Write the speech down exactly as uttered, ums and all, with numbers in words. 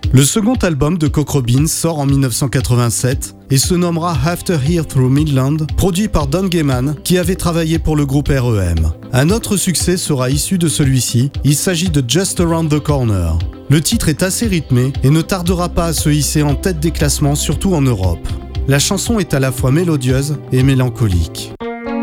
Le second album de Cock Robin sort en dix-neuf cent quatre-vingt-sept et se nommera After Here Through Midland, produit par Don Gehman qui avait travaillé pour le groupe R E M. Un autre succès sera issu de celui-ci, il s'agit de Just Around the Corner. Le titre est assez rythmé et ne tardera pas à se hisser en tête des classements, surtout en Europe. La chanson est à la fois mélodieuse et mélancolique.